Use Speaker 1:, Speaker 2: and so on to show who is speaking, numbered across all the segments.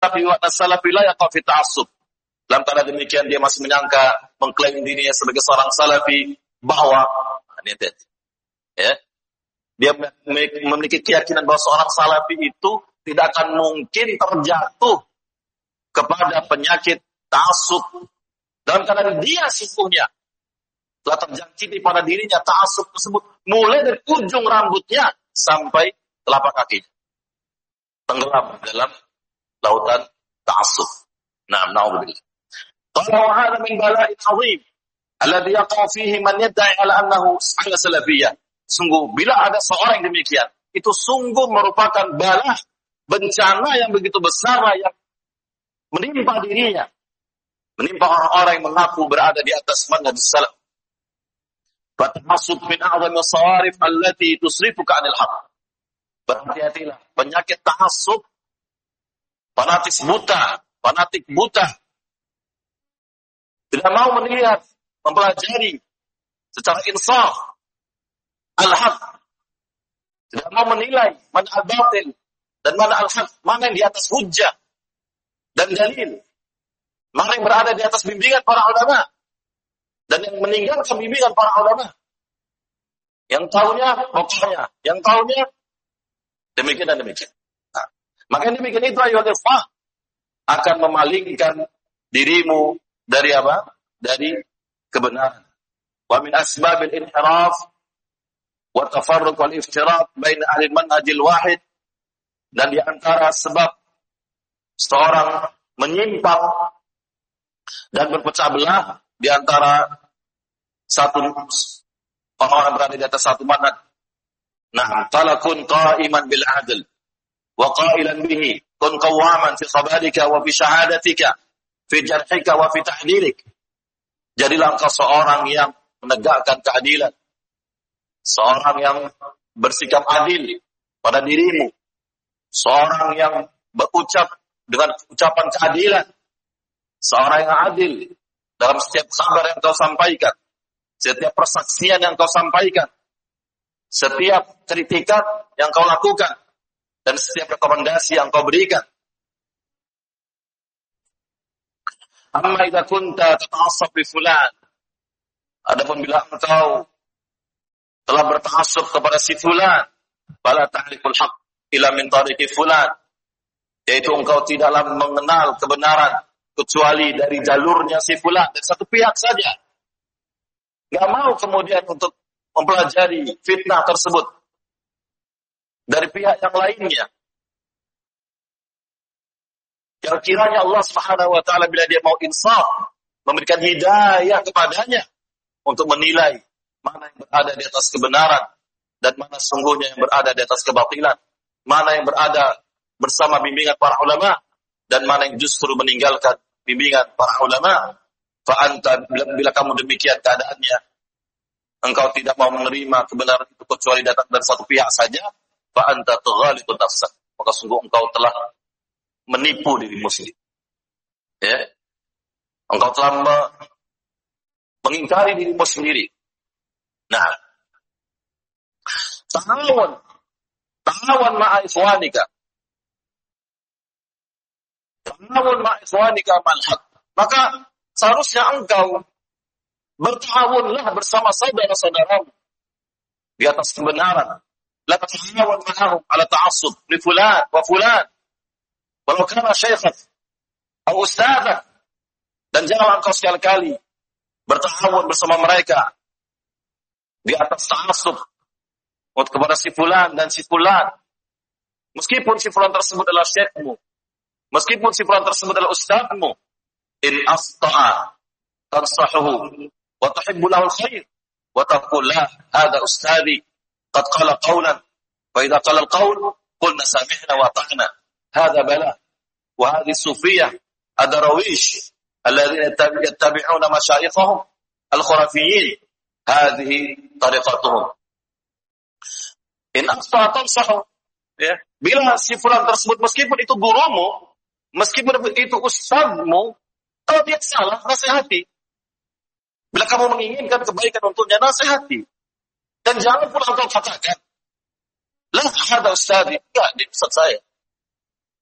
Speaker 1: salafi wa as-salafi la yaqa fi ta'assub. Dalam keadaan demikian dia masih menyangka, mengklaim dirinya sebagai seorang salafi, bahwa ya, dia memiliki keyakinan bahwa seorang salafi itu tidak akan mungkin terjatuh kepada penyakit ta'assub. Dalam keadaan dia sesungguhnya telah terjangkiti pada dirinya ta'assub tersebut, mulai dari ujung rambutnya sampai telapak kakinya, tenggelam dalam lautan ta'assub. Na'udzubillah. Qala wa hadha min bala'in 'azim alladhi yaqa fihi man yad'i 'ala annahu salafiyyah. Sungguh bila ada seorang yang demikian, itu sungguh merupakan bala, bencana yang begitu besar yang menimpa dirinya, menimpa orang-orang yang mengaku berada di atas manhaj salaf. Fatahasud min a'zami as-sawarif allati tusrifuka 'anil haqq. Berhati-hatilah, penyakit tahassub, fanatik buta, tidak mau melihat, mempelajari secara insaf al-haq, tidak mau menilai mana al-batil dan mana al-haq, mana yang di atas hujjah dan dalil, mana yang berada di atas bimbingan para ulama dan yang meninggalkan bimbingan para ulama. Yang tahunya pokoknya, yang tahunya demikian dan demikian. Maka demikian itu ayyuhal ikhwah akan memalingkan dirimu dari apa? Dari kebenaran. Wa min asbabil inhiraf wa tafarruq wal iftirat bain ahli manhajil wahid, dan di antara sebab seorang menyimpang dan berpecah belah di antara satu orang berada di atas satu manhaj. Talakun qa'iman bil adl wa qailan bihi kun qawaman fi khabarika wa fi syahadatika fi jarhika wa fi tahdirik. Jadilah engkau seorang yang menegakkan keadilan, seorang yang bersikap adil pada dirimu, seorang yang berucap dengan ucapan keadilan, seorang yang adil dalam setiap kabar yang kau sampaikan, setiap persaksian yang kau sampaikan, setiap kritikan yang kau lakukan, dan setiap rekomendasi yang kau berikan. Amma idza kunta tata'assab bi fulan. Adapun bila engkau telah berta'assub kepada si fulan, fala ta'riful haqq illa min tariqi fulan. Yaitu engkau tidaklah mengenal kebenaran kecuali dari jalurnya si fulan, dari satu pihak saja. Enggak mau kemudian untuk mempelajari fitnah tersebut dari pihak yang lainnya. Yang kiranya Allah Subhanahu wa taala bila dia mau insaf, memberikan hidayah kepadanya untuk menilai mana yang berada di atas kebenaran dan mana sungguhnya yang berada di atas kebatilan, mana yang berada bersama bimbingan para ulama dan mana yang justru meninggalkan bimbingan para ulama. Fa anta, bila kamu demikian keadaannya, engkau tidak mau menerima kebenaran itu kecuali datang dari satu pihak saja, fa anta tughalitu nafsak, maka sungguh engkau telah menipu dirimu sendiri. Ya. Engkau telah mengingkari dirimu sendiri. Nah, ta'awan ma'a ikhwanika. Ta'awan ma'a ikhwanika malhaq. Maka seharusnya engkau bertawunlah bersama saudara-saudaramu di atas kebenaran. La ta'awan ma'ahum ala ta'assub li fulan wa fulan. Walau kana syaikhan atau ustadzah, dan janganlah engkau sekali-kali bertawun bersama mereka di atas ta'assub kepada si fulan dan si fulan, meskipun si fulan tersebut adalah syekhmu, meskipun si fulan tersebut adalah ustadzmu. In asta'a tansahuhu wa tuhibbu lahu al-khair wa taqul la hadha ustadhi qad qala qawlan fa idza qala al-qawl qulna sami'na wa ata'na. هذا بلاء وهذه الصوفية الدراويش الذين يتبعون مشايخهم الخرافيين هذه طريقتهم. In aqta tansahu, ya, bila si fulan tersebut meskipun itu gurumu, meskipun itu ustadzmu, kalau dia salah nasihati. Bila kamu menginginkan kebaikan untuknya, nasihati. Dan jangan pula engkau katakan la hadza ustadzi, enggak, dia ustadz saya.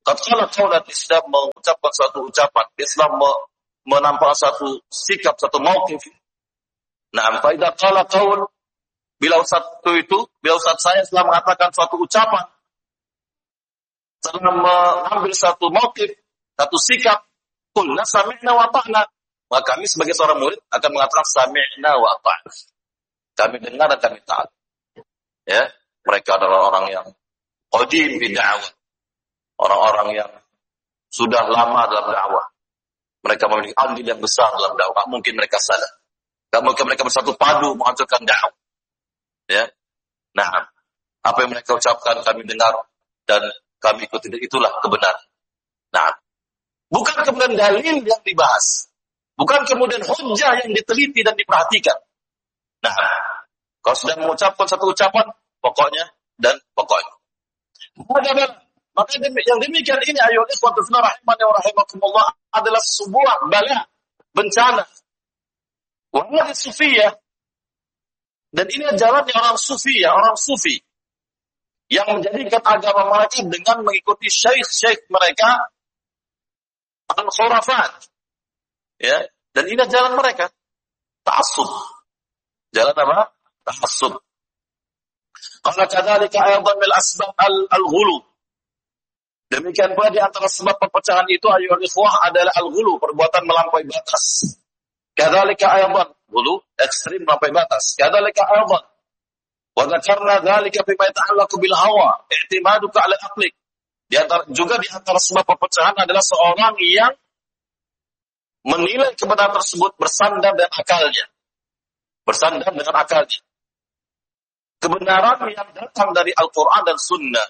Speaker 1: Tatkala kaulat Islam mengucapkan suatu ucapan, Islam menampakkan satu sikap, satu mauqif. Nah, fa idza qala qaul, bila ustaz saya setelah mengatakan suatu ucapan, setelah mengambil satu mauqif, satu sikap, qulna sami'na wa ata'na. Maka kami sebagai seorang murid akan mengatakan sami'na wa ata'na. Kami dengar dan kami taat. Ya, mereka adalah orang yang qadim fi da'wah. Orang-orang yang sudah lama dalam dakwah. Mereka memiliki andil yang besar dalam dakwah. Tak mungkin mereka salah. Tak mungkin mereka bersatu padu menghancurkan dakwah. Ya. Nah, apa yang mereka ucapkan kami dengar dan kami ikuti, itulah kebenaran. Nah, bukan kemudian dalil yang dibahas. Bukan kemudian hujjah yang diteliti dan diperhatikan. Nah, kalau sudah mengucapkan satu ucapan, pokoknya dan pokoknya. Maka yang demikian ini ayol ikhwatu fillah rahimani wa rahimakumullah adalah sebuah bala, bencana. Wahai sufiyah, dan ini jalannya orang sufiyah, orang sufi yang menjadikan agama mereka dengan mengikuti syekh-syekh mereka al-khurafat. Ya, dan ini jalan mereka. Ta'assub. Jalan apa? Ta'assub. Qala kadzalika aydan min asbab al-ghulu. Demikian pula di antara sebab perpecahan itu ayyuhal ikhwah adalah al-ghulu, perbuatan melampaui batas. Kadzalika aydan, ghulu ekstrim melampaui batas. Kadzalika aydan. Wa dzakarna dzalika bima yata'allaqu bil hawa, i'timaduka 'ala aqlik. Juga di antara sebab perpecahan adalah seorang yang menilai kebenaran tersebut bersandar dengan akalnya. Bersandar dengan akalnya. Kebenaran yang datang dari Al-Quran dan Sunnah.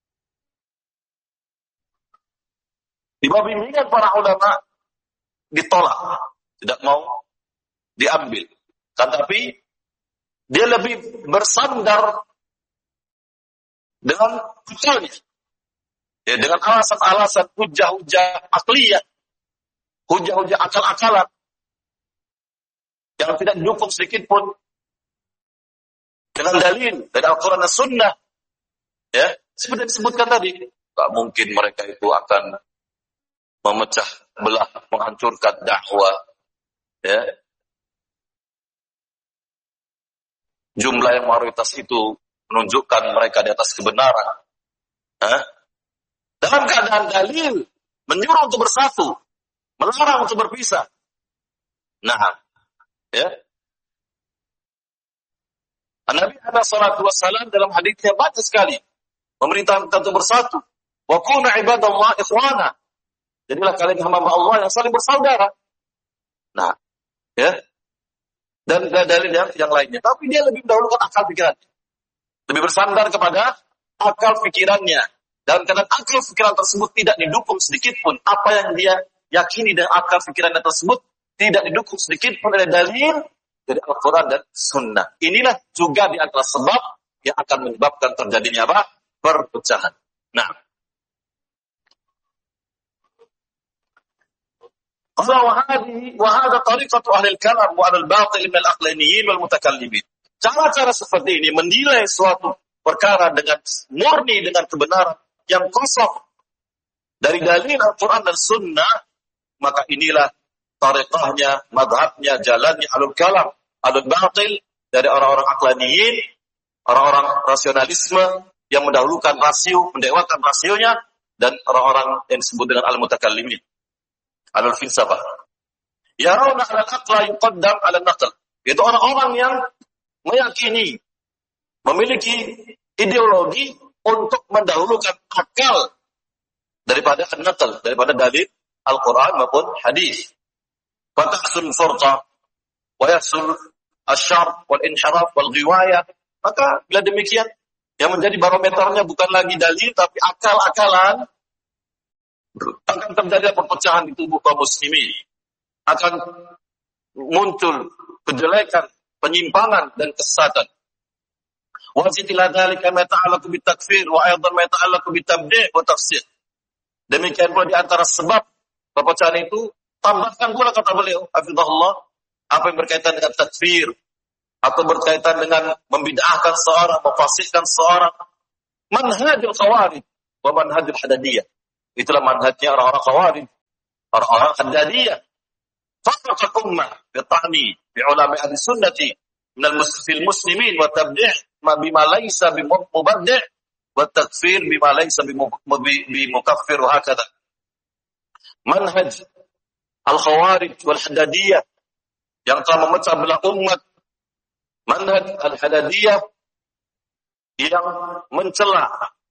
Speaker 1: Di bawah bimbingan para ulama ditolak, tidak mau diambil. Tetapi dia lebih bersandar dengan akalnya, ya, dengan alasan-alasan hujah-hujah akliyah, hujah-hujah akal-akalan yang tidak didukung sedikit pun dengan dalil dari Al-Quran dan Sunnah. Ya, seperti disebutkan tadi, tak mungkin mereka itu akan memecah belah, menghancurkan dakwah. Ya. Jumlah yang mayoritas itu menunjukkan mereka di atas kebenaran. Dalam keadaan dalil menyuruh untuk bersatu, melarang untuk berpisah. Nah, ya. Nabi alaihi salatu wassalam dalam hadisnya banyak sekali memerintahkan kita untuk bersatu. Wa kunu ibadallah ikhwana. Jadilah kalian hamba Allah yang saling bersaudara. Nah, ya. Dan dalil yang lainnya. Tapi dia lebih mendahulukan akal pikirannya. Lebih bersandar kepada akal pikirannya. Dan karena akal pikiran tersebut tidak didukung sedikit pun. Apa yang dia yakini dengan akal pikirannya tersebut tidak didukung sedikit pun oleh dalil dari Al-Quran dan Sunnah. Inilah juga di antara sebab yang akan menyebabkan terjadinya apa? Perpecahan. Nah, qala wa hadha tariqatu ahli al-kalam wa al-batil min al-aqlaniyin wal mutakallimin. Cara-cara seperti ini menilai suatu perkara dengan murni dengan kebenaran yang kosong dari dalil Al-Quran dan Sunnah, maka inilah tariqahnya, madhabnya, jalannya alul kalam, alul batil, dari orang-orang aqlaniyin, orang-orang rasionalisme yang mendahulukan rasio, mendewakan rasionya, dan orang-orang yang disebut dengan al-mutakallimin, alul filsafah. Yarawna al-aqla yuqaddam al-naql. Itu orang-orang yang meyakini, memiliki ideologi untuk mendahulukan akal daripada an-naql, daripada dalil Al-Quran maupun hadis. Fatahsul furqa wa yahsul asyar wal inhiraf wal ghiwayah. Maka bila demikian, yang menjadi barometernya bukan lagi dalil tapi akal-akalan, akan terjadi perpecahan di tubuh kaum muslimin. Akan muncul kejelekan, penyimpangan dan kesesatan. Wa zidila dzalika ma ta'allaqu bitakfir wa aidan ma ta'allaqu bitabdi' wa tafsir. Demikian pula di antara sebab perpecahan itu, tambahkan pula kata beliau, hafizahullah, apa yang berkaitan dengan takfir atau berkaitan dengan membid'ahkan seorang, memfasidkan seorang, manhajul khawarij wa manhajul hadadiyah. Itulah manhajnya orang-orang Khawarij, orang-orang Haddadiyah. Farraqal ummah bitani bi ulama ahli sunnati min al-muslimin wa tabdi' ma bima laysa bimubaddi' wa takfir bima laysa bimukaffir wa hakadha. Manhaj al-Khawarij wal Haddadiyah yang telah memecah belah umat, manhaj al-Haddadiyah yang mencela